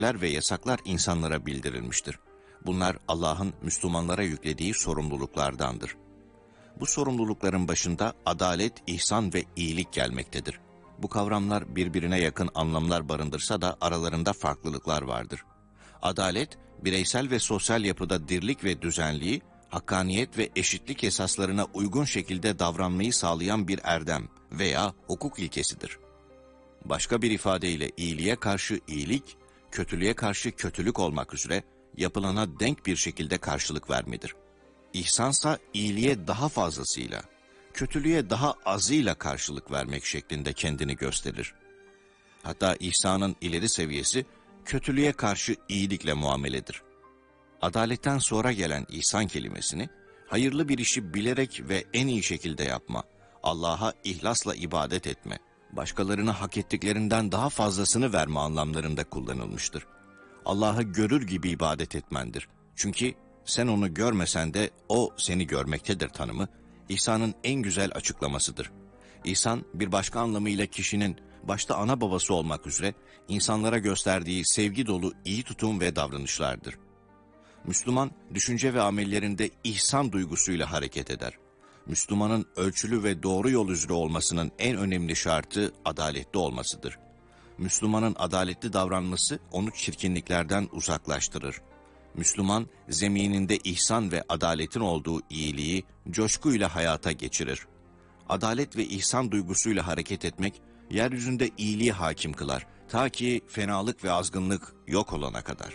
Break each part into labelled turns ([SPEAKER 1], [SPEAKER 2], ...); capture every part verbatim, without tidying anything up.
[SPEAKER 1] ve yasaklar insanlara bildirilmiştir. Bunlar Allah'ın Müslümanlara yüklediği sorumluluklardandır. Bu sorumlulukların başında adalet, ihsan ve iyilik gelmektedir. Bu kavramlar birbirine yakın anlamlar barındırsa da aralarında farklılıklar vardır. Adalet, bireysel ve sosyal yapıda dirlik ve düzenliği, hakkaniyet ve eşitlik esaslarına uygun şekilde davranmayı sağlayan bir erdem veya hukuk ilkesidir. Başka bir ifadeyle iyiliğe karşı iyilik, kötülüğe karşı kötülük olmak üzere yapılana denk bir şekilde karşılık vermedir. İhsansa iyiliğe daha fazlasıyla, kötülüğe daha azıyla karşılık vermek şeklinde kendini gösterir. Hatta ihsanın ileri seviyesi, kötülüğe karşı iyilikle muameledir. Adaletten sonra gelen ihsan kelimesini, hayırlı bir işi bilerek ve en iyi şekilde yapma, Allah'a ihlasla ibadet etme, başkalarına hak ettiklerinden daha fazlasını verme anlamlarında kullanılmıştır. Allah'ı görür gibi ibadet etmendir. Çünkü sen onu görmesen de o seni görmektedir tanımı, ihsanın en güzel açıklamasıdır. İhsan, bir başka anlamıyla kişinin, başta ana babası olmak üzere, insanlara gösterdiği sevgi dolu iyi tutum ve davranışlardır. Müslüman, düşünce ve amellerinde ihsan duygusuyla hareket eder. Müslümanın ölçülü ve doğru yol üzere olmasının en önemli şartı adaletli olmasıdır. Müslümanın adaletli davranması onu çirkinliklerden uzaklaştırır. Müslüman, zemininde ihsan ve adaletin olduğu iyiliği coşkuyla hayata geçirir. Adalet ve ihsan duygusuyla hareket etmek, yeryüzünde iyiliği hakim kılar, ta ki fenalık ve azgınlık yok olana kadar.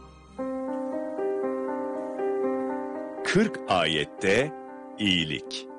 [SPEAKER 2] kırk ayette iyilik.